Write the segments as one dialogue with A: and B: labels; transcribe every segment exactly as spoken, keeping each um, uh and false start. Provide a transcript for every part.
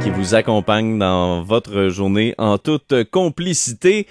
A: qui vous accompagne dans votre journée en toute complicité.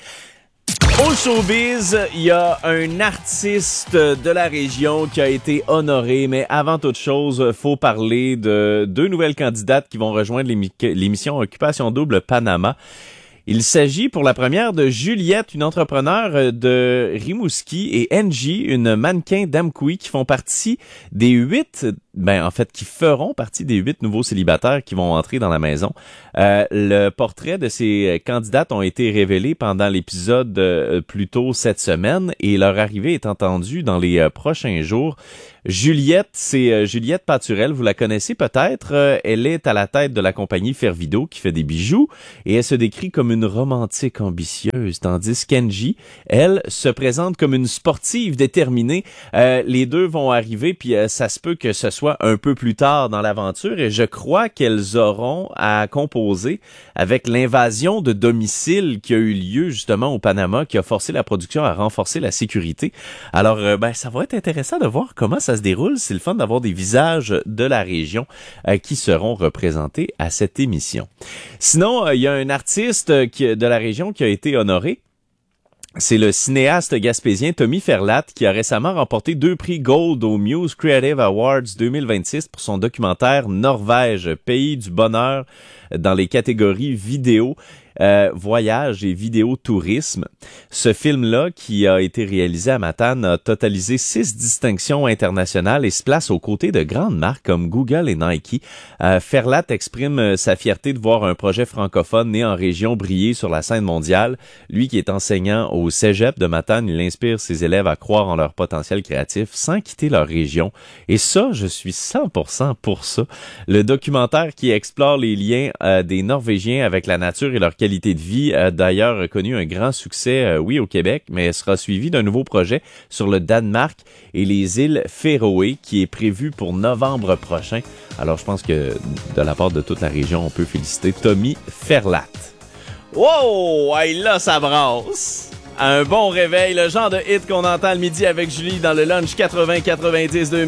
A: Au showbiz, il y a un artiste de la région qui a été honoré, mais avant toute chose, faut parler de deux nouvelles candidates qui vont rejoindre l'émi- l'émission Occupation Double Panama. Il s'agit pour la première de Juliette, une entrepreneure de Rimouski, et Angie, une mannequin d'Amqui, qui font partie des huit, ben en fait, qui feront partie des huit nouveaux célibataires qui vont entrer dans la maison. Euh, le portrait de ces candidates ont été révélés pendant l'épisode euh, plus tôt cette semaine, et leur arrivée est entendue dans les euh, prochains jours. Juliette, c'est euh, Juliette Paturel, vous la connaissez peut-être. Euh, elle est à la tête de la compagnie Fervido qui fait des bijoux et elle se décrit comme une romantique ambitieuse, tandis qu'Angie, elle, se présente comme une sportive déterminée. Euh, les deux vont arriver, puis euh, ça se peut que ce soit un peu plus tard dans l'aventure, et je crois qu'elles auront à composer avec l'invasion de domicile qui a eu lieu justement au Panama, qui a forcé la production à renforcer la sécurité. Alors, euh, ben ça va être intéressant de voir comment ça se déroule. C'est le fun d'avoir des visages de la région euh, qui seront représentés à cette émission. Sinon, il euh, y a un artiste qui, de la région qui a été honoré. C'est le cinéaste gaspésien Tommy Ferlat qui a récemment remporté deux prix Gold au Muse Creative Awards deux mille vingt-six pour son documentaire Norvège, pays du bonheur, dans les catégories vidéo, euh, voyage et vidéo tourisme. Ce film-là, qui a été réalisé à Matane, a totalisé six distinctions internationales et se place aux côtés de grandes marques comme Google et Nike. Euh, Ferlat exprime sa fierté de voir un projet francophone né en région briller sur la scène mondiale. Lui qui est enseignant au Cégep de Matane, il inspire ses élèves à croire en leur potentiel créatif sans quitter leur région. Et ça, je suis cent pour cent pour ça. Le documentaire qui explore les liens euh, des Norvégiens avec la nature et leur qualité de vie a d'ailleurs connu un grand succès, euh, oui, au Québec, mais sera suivi d'un nouveau projet sur le Danemark et les îles Féroé qui est prévu pour novembre prochain. Alors, je pense que de la part de toute la région, on peut féliciter Tommy Ferlat. Wow! Hey, là, ça brasse! Un bon réveil, le genre de hit qu'on entend le midi avec Julie dans le lunch quatre-vingts quatre-vingt-dix deux mille.